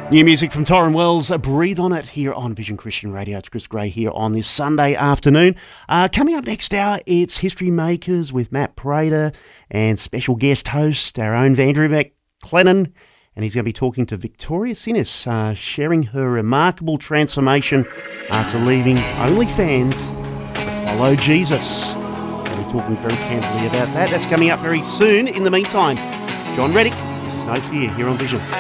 New music from Torrin Wells, Breathe On It, here on Vision Christian Radio. It's Chris Gray here on this Sunday afternoon. Coming up next hour, it's History Makers with Matt Prater and special guest host, our own Andrew McLennan. And he's going to be talking to Victoria Sinnis, sharing her remarkable transformation after leaving OnlyFans to follow Jesus. We'll be talking very candidly about that. That's coming up very soon. In the meantime, John Reddick, this is No Fear, here on Vision.